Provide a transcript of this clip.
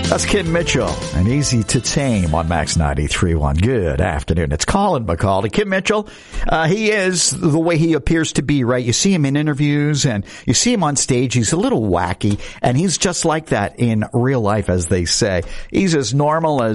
That's Kim Mitchell and Easy to Tame on Max 93.1. Good afternoon. It's Colin McCauley. Kim Mitchell, he is the way he appears to be, right? You see him in interviews and you see him on stage. He's a little wacky and he's just like that in real life, as they say. He's as normal as